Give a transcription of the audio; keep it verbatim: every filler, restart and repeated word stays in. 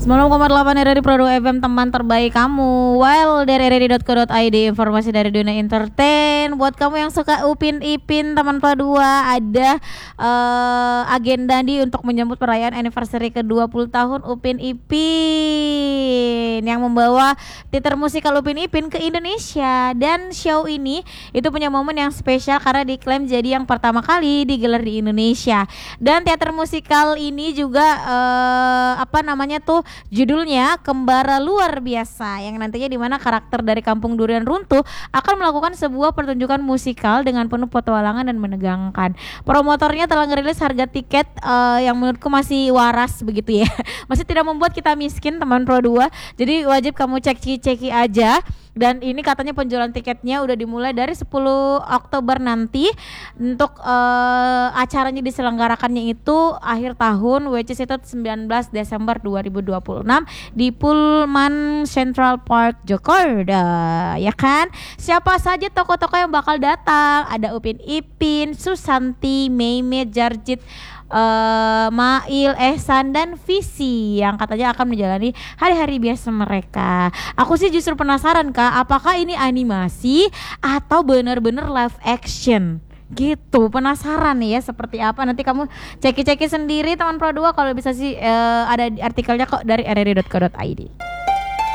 sembilan puluh koma delapan R R I Produk F M, teman terbaik kamu. Well, dari r r i dot co dot i d, informasi dari dunia entertain. Buat kamu yang suka Upin Ipin, teman Padua, ada uh, agenda nih untuk menyambut perayaan anniversary ke dua puluh tahun Upin Ipin yang membawa teater musikal Upin Ipin ke Indonesia. Dan show ini itu punya momen yang spesial karena diklaim jadi yang pertama kali digelar di Indonesia. Dan teater musikal ini juga uh, apa namanya tuh judulnya Kembara Luar Biasa, yang nantinya dimana karakter dari Kampung Durian Runtuh akan melakukan sebuah pertunjukan musikal dengan penuh petualangan dan menegangkan. Promotornya telah ngerilis harga tiket uh, yang menurutku masih waras begitu ya, masih tidak membuat kita miskin teman Pro dua. Jadi wajib kamu cek-ceki aja. Dan ini katanya penjualan tiketnya udah dimulai dari sepuluh Oktober nanti. Untuk uh, acaranya diselenggarakannya itu akhir tahun, which is itu sembilan belas Desember dua ribu dua puluh enam di Pullman Central Park Jakarta, ya kan? Siapa saja tokoh-tokoh yang bakal datang? Ada Upin Ipin, Susanti, Meme, Jarjit, Uh, Mail, Ehsan, dan Visi yang katanya akan menjalani hari-hari biasa mereka. Aku sih justru penasaran Kak, apakah ini animasi atau benar-benar live action? Gitu, penasaran nih ya seperti apa. Nanti kamu ceki-ceki sendiri teman Pro dua, kalau bisa sih uh, ada artikelnya kok dari r r i dot co dot i d.